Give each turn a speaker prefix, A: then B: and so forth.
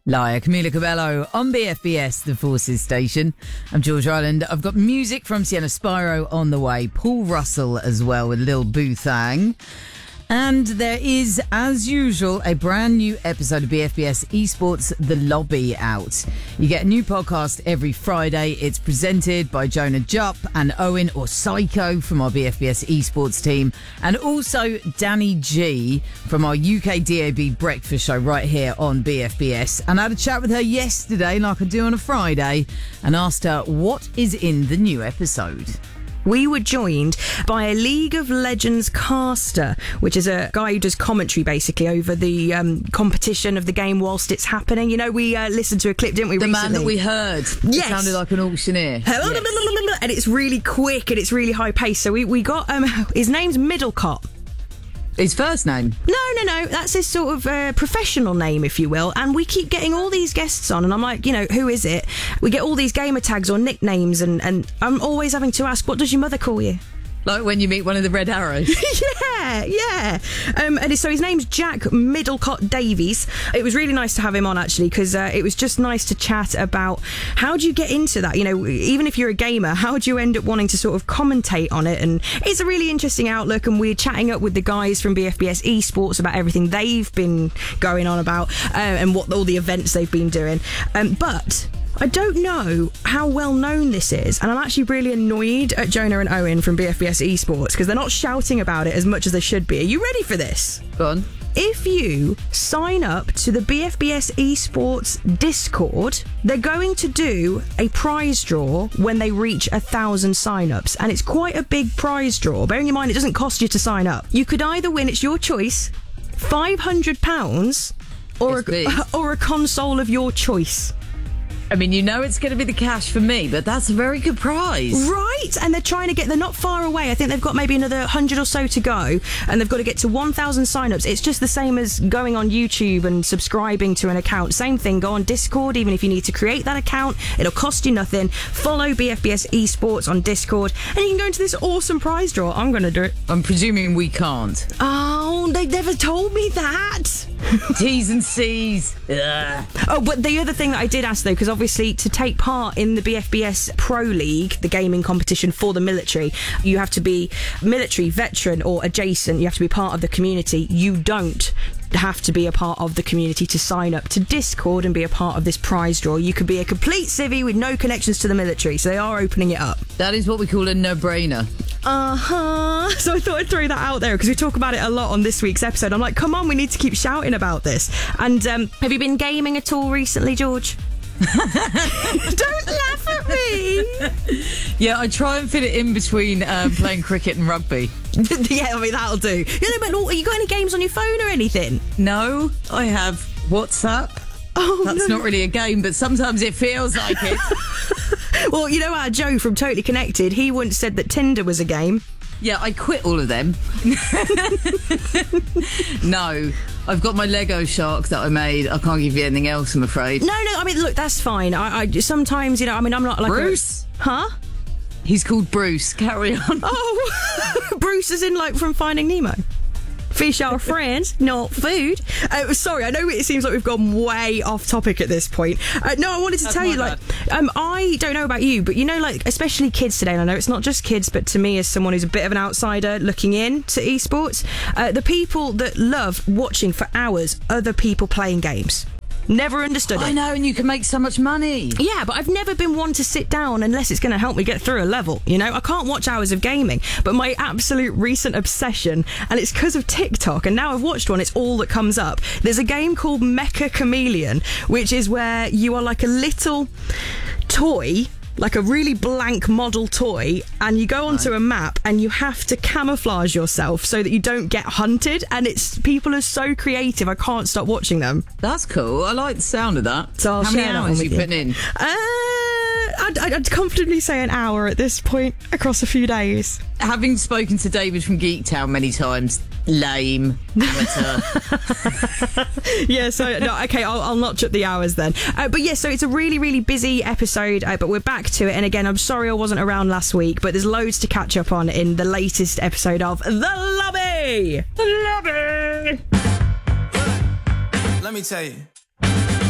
A: Liar, Camila Cabello on BFBS, the Forces station. I'm George Ireland. I've got music from Sienna Spyro on the way. Paul Russell as well with Lil Boo Thang. And there is, as usual, a brand new episode of BFBS Esports The Lobby out. You get a new podcast every Friday. It's presented by Jonah Jupp and Owen or Psycho from our BFBS Esports team. And also Danny G from our UK DAB breakfast show right here on BFBS. And I had a chat with her yesterday, like I do on a Friday, and asked her what is in the new episode.
B: We were joined by a League of Legends caster, which is a guy who does commentary basically over the competition of the game whilst it's happening. You know, we listened to a clip, didn't we, recently?
A: Man that we heard.
B: Yes.
A: It sounded like an auctioneer.
B: Yes. And it's really quick and it's really high paced. So we got, his name's Middlecott.
A: His first name?
B: No. That's his sort of professional name, if you will. And we keep getting all these guests on, and I'm like, who is it? We get all these gamer tags or nicknames, and I'm always having to ask, what does your mother call you?
A: Like when you meet one of the Red Arrows.
B: Yeah. And so his name's Jack Middlecott Davies. It was really nice to have him on, actually, because it was just nice to chat about how do you get into that? Even if you're a gamer, how do you end up wanting to sort of commentate on it? And it's a really interesting outlook, and we're chatting up with the guys from BFBS Esports about everything they've been going on about and what all the events they've been doing. But I don't know how well known this is, and I'm actually really annoyed at Jonah and Owen from BFBS Esports because they're not shouting about it as much as they should be. Are you ready for this?
A: Go on.
B: If you sign up to the BFBS Esports Discord, they're going to do a prize draw when they reach 1,000 sign-ups, and it's quite a big prize draw. Bearing in mind it doesn't cost you to sign up. You could either win, it's your choice, £500 or a console of your choice.
A: I mean, it's going to be the cash for me, but that's a very good prize.
B: Right, and they're not far away. I think they've got maybe another 100 or so to go, and they've got to get to 1,000 sign-ups. It's just the same as going on YouTube and subscribing to an account. Same thing, go on Discord, even if you need to create that account. It'll cost you nothing. Follow BFBS Esports on Discord, and you can go into this awesome prize draw. I'm going to do it.
A: I'm presuming we can't.
B: Oh, they never told me that.
A: T's and C's. Ugh.
B: Oh, but the other thing that I did ask, though, because obviously to take part in the BFBS Pro League, the gaming competition for the military, you have to be military, veteran or adjacent. You have to be part of the community. You don't have to be a part of the community to sign up to Discord and be a part of this prize draw. You could be a complete civvy with no connections to the military, so they are opening it up.
A: That is what we call a no-brainer.
B: So I thought I'd throw that out there because we talk about it a lot on this week's episode. I'm like, come on, we need to keep shouting about this. And have you been gaming at all recently, George? Don't laugh at me.
A: Yeah, I try and fit it in between playing cricket and rugby.
B: Yeah, I mean, that'll do. But have you got any games on your phone or anything?
A: No, I have WhatsApp.
B: Oh,
A: that's not really a game, but sometimes it feels like it.
B: Well, our Joe from Totally Connected, he once said that Tinder was a game.
A: Yeah, I quit all of them. No, I've got my Lego shark that I made. I can't give you anything else, I'm afraid.
B: No, I mean, look, that's fine. I sometimes, I'm not like
A: Bruce?
B: Huh?
A: He's called Bruce. Carry on.
B: Oh, Bruce is in, from Finding Nemo. Fish are friends, not food. Sorry, I know it seems like we've gone way off topic at this point. No, I wanted to tell you, I don't know about you, but especially kids today, and I know it's not just kids, but to me, as someone who's a bit of an outsider looking in to esports, the people that love watching for hours other people playing games. Never understood it.
A: I know, and you can make so much money.
B: Yeah, but I've never been one to sit down unless it's going to help me get through a level, I can't watch hours of gaming, but my absolute recent obsession, and it's because of TikTok, and now I've watched one, it's all that comes up. There's a game called Mecha Chameleon, which is where you are like a little toy, like a really blank model toy, and you go onto a map and you have to camouflage yourself so that you don't get hunted, and people are so creative, I can't stop watching them.
A: That's cool. I like the sound of that.
B: So
A: how many hours are you putting in?
B: I'd comfortably say an hour at this point across a few days.
A: Having spoken to David from Geektown many times, lame, amateur.
B: Yeah, so no, okay, I'll notch up the hours then. But yeah, so it's a really, really busy episode, but we're back to it. And again, I'm sorry I wasn't around last week, but there's loads to catch up on in the latest episode of The Lobby. The Lobby.
C: Let me tell you.